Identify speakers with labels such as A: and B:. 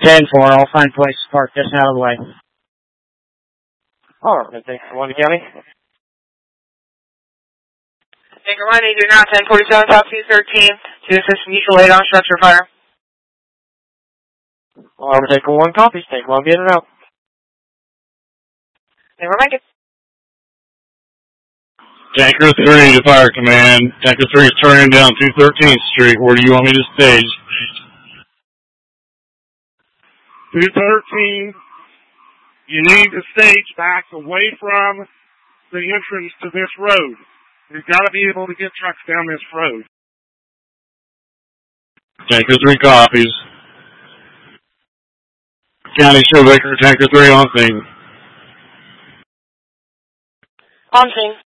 A: 10-4, I'll find place to park this out of the way.
B: Alright, thanks for London County.
C: Tanker 1, either now 1047, top 213, to assist mutual aid on structure fire.
B: Alright, Tanker 1, copies. Tanker 1, get it out.
C: Never mind it.
D: Tanker 3 to Fire Command. Tanker 3 is turning down 213th Street. Where do you want me to stage?
E: 213, you need to stage back away from the entrance to this road. You've got to be able to get trucks down this road.
D: Tanker 3 copies. County Shoemaker, Tanker 3 on scene.
C: On scene.